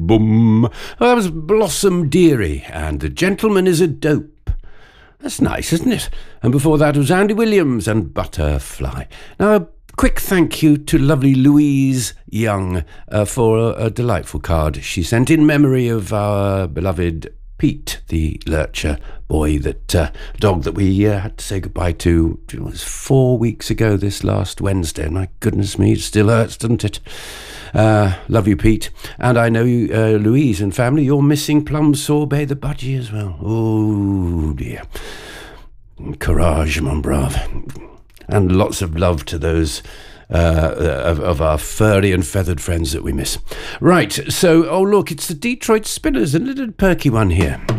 boom. Well, that was Blossom Dearie, and The Gentleman is a Dope. That's nice, isn't it? And before that was Andy Williams and Butterfly. Now, a quick thank you to lovely Louise Young for a delightful card she sent in memory of our beloved Pete, the lurcher boy, that dog that we had to say goodbye to. It was 4 weeks ago this last Wednesday. My goodness me, it still hurts, doesn't it? Love you, Pete. And I know you, Louise and family, you're missing Plum Sorbet the budgie as well. Oh dear. Courage, mon brave. And lots of love to those of our furry and feathered friends that we miss. Right, so, oh look, it's the Detroit Spinners, a little perky one here.